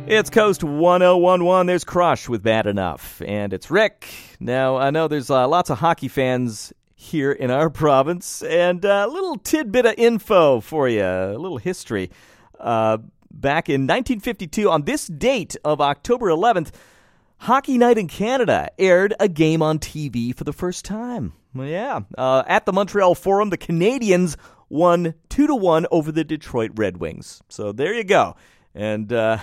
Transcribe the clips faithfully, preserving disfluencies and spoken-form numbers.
It's Coast one oh one one. There's Crush with Bad Enough. And it's Rick. Now, I know there's uh, lots of hockey fans here in our province. And uh, a little tidbit of info for you, a little history. Uh, back in nineteen fifty-two, on this date of October eleventh, Hockey Night in Canada aired a game on T V for the first time. Well, yeah. Uh, at the Montreal Forum, the Canadiens won two to one over the Detroit Red Wings. So there you go. And uh,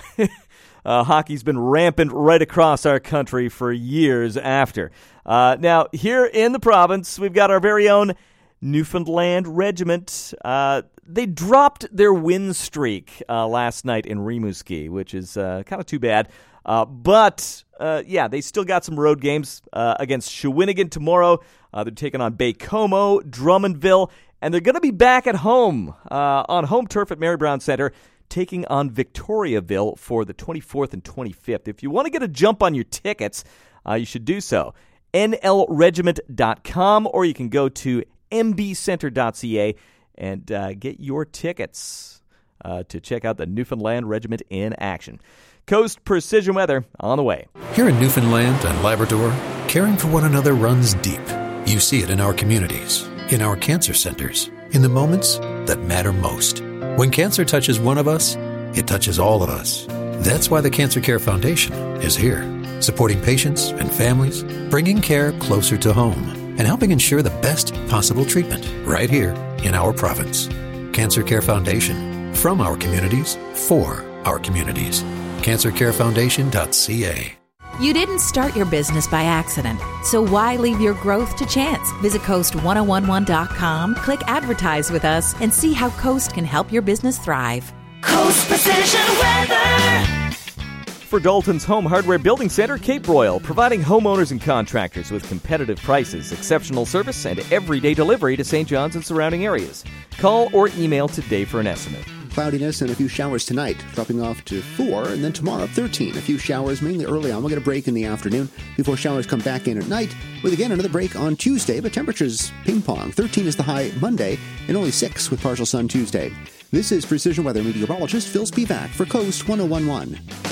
uh, hockey's been rampant right across our country for years after. Uh, now, here in the province, we've got our very own Newfoundland Regiment. Uh, they dropped their win streak uh, last night in Rimouski, which is uh, kind of too bad. Uh, but, uh, yeah, they still got some road games uh, against Shawinigan tomorrow. Uh, they're taking on Baie-Comeau, Drummondville, and they're going to be back at home uh, on home turf at Mary Brown Centre, taking on Victoriaville for the twenty-fourth and twenty-fifth. If you want to get a jump on your tickets, uh, you should do so. N L regiment dot com, or you can go to m b center dot c a and uh, get your tickets uh, to check out the Newfoundland Regiment in action. Coast Precision Weather on the way. Here in Newfoundland and Labrador, caring for one another runs deep. You see it in our communities, in our cancer centers, in the moments that matter most. When cancer touches one of us, it touches all of us. That's why the Cancer Care Foundation is here, supporting patients and families, bringing care closer to home, and helping ensure the best possible treatment right here in our province. Cancer Care Foundation, from our communities, for our communities. cancer care foundation dot c a. You didn't start your business by accident, so why leave your growth to chance? Visit coast ten eleven dot com, click Advertise with us, and see how Coast can help your business thrive. Coast Precision Weather. For Dalton's Home Hardware Building Center, Cape Royal, providing homeowners and contractors with competitive prices, exceptional service, and everyday delivery to Saint John's and surrounding areas. Call or email today for an estimate. Cloudiness and a few showers tonight, dropping off to four, and then tomorrow thirteen. A few showers, mainly early on. We'll get a break in the afternoon before showers come back in at night, with again another break on Tuesday, but temperatures ping-pong. thirteen is the high Monday, and only six with partial sun Tuesday. This is Precision Weather meteorologist Phil Spivak for Coast ten eleven.